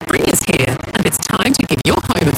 Spring is here, and it's time to give your home